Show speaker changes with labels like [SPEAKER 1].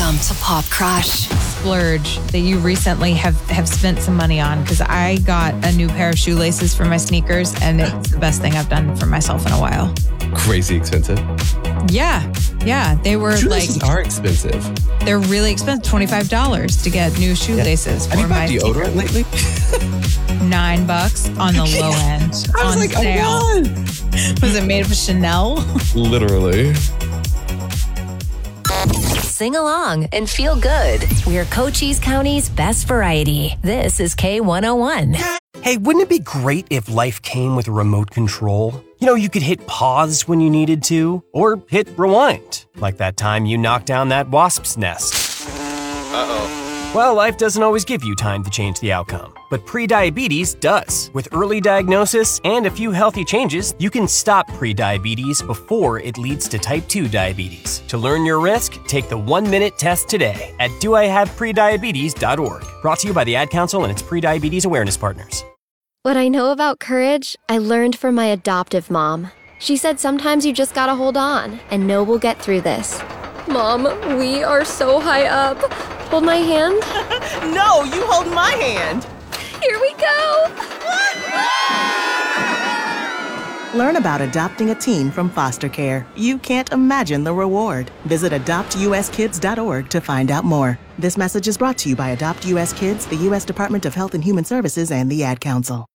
[SPEAKER 1] Welcome to Pop Crush.
[SPEAKER 2] Splurge that you recently have spent some money on, because I got a new pair of shoelaces for my sneakers and it's the best thing I've done for myself in a while.
[SPEAKER 3] Crazy expensive.
[SPEAKER 2] Yeah. They were
[SPEAKER 3] shoelaces are expensive.
[SPEAKER 2] They're really expensive. $25 to get new shoelaces for
[SPEAKER 3] Have
[SPEAKER 2] my
[SPEAKER 3] you bought deodorant lately?
[SPEAKER 2] $9 on the low end.
[SPEAKER 3] I was
[SPEAKER 2] on
[SPEAKER 3] like,
[SPEAKER 2] sale.
[SPEAKER 3] oh God.
[SPEAKER 2] Was it made of Chanel?
[SPEAKER 3] Literally.
[SPEAKER 1] Sing along and feel good. We're Cochise County's best variety. This is K101.
[SPEAKER 4] Hey, wouldn't it be great if life came with a remote control? You know, you could hit pause when you needed to, or hit rewind, like that time you knocked down that wasp's nest. Uh-oh. Well, life doesn't always give you time to change the outcome, but prediabetes does. With early diagnosis and a few healthy changes, you can stop prediabetes before it leads to type 2 diabetes. To learn your risk, take the 1-minute test today at doihaveprediabetes.org. Brought to you by the Ad Council and its prediabetes awareness partners.
[SPEAKER 5] What I know about courage, I learned from my adoptive mom. She said sometimes you just gotta hold on and know we'll get through this. Mom, we are so high up. Hold my hand.
[SPEAKER 6] No, you hold my hand.
[SPEAKER 5] Here we go.
[SPEAKER 6] Learn about adopting a teen from foster care. You can't imagine the reward. Visit adoptuskids.org to find out more. This message is brought to you by Adopt US Kids, the U.S. Department of Health and Human Services, and the Ad Council.